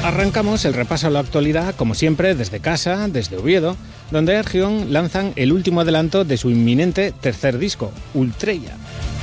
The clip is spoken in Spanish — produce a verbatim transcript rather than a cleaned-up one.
Arrancamos el repaso a la actualidad, como siempre, desde casa, desde Oviedo, donde Argión lanzan el último adelanto de su inminente tercer disco, Ultreia.